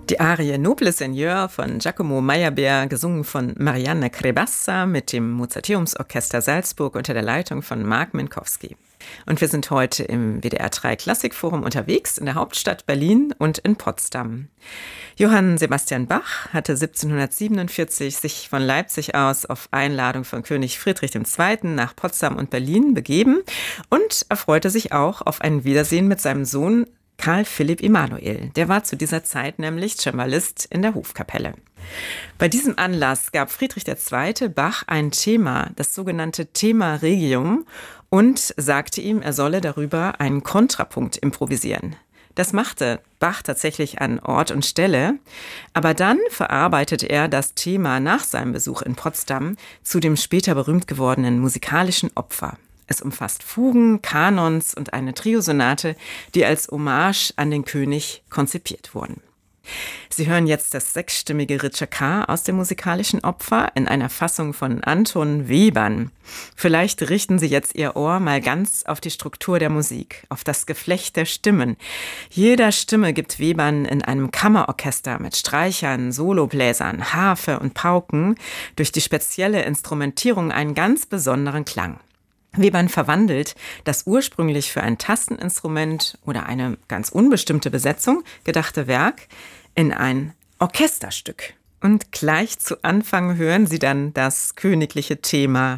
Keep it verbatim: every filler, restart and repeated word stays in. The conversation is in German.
Die Arie Noble Seigneur von Giacomo Meyerbeer, gesungen von Marianne Crebassa mit dem Mozarteumsorchester Salzburg unter der Leitung von Mark Minkowski. Und wir sind heute im W D R drei Klassikforum unterwegs in der Hauptstadt Berlin und in Potsdam. Johann Sebastian Bach hatte siebzehnhundertsiebenundvierzig sich von Leipzig aus auf Einladung von König Friedrich der Zweite. Nach Potsdam und Berlin begeben und erfreute sich auch auf ein Wiedersehen mit seinem Sohn Karl Philipp Emanuel. Der war zu dieser Zeit nämlich Cembalist in der Hofkapelle. Bei diesem Anlass gab Friedrich der Zweite. Bach ein Thema, das sogenannte Thema Regium, und sagte ihm, er solle darüber einen Kontrapunkt improvisieren. Das machte Bach tatsächlich an Ort und Stelle, aber dann verarbeitete er das Thema nach seinem Besuch in Potsdam zu dem später berühmt gewordenen musikalischen Opfer. Es umfasst Fugen, Kanons und eine Triosonate, die als Hommage an den König konzipiert wurden. Sie hören jetzt das sechsstimmige Ritschekar aus dem musikalischen Opfer in einer Fassung von Anton Webern. Vielleicht richten Sie jetzt Ihr Ohr mal ganz auf die Struktur der Musik, auf das Geflecht der Stimmen. Jeder Stimme gibt Webern in einem Kammerorchester mit Streichern, Solobläsern, Harfe und Pauken durch die spezielle Instrumentierung einen ganz besonderen Klang. Webern verwandelt das ursprünglich für ein Tasteninstrument oder eine ganz unbestimmte Besetzung gedachte Werk in ein Orchesterstück. Und gleich zu Anfang hören Sie dann das königliche Thema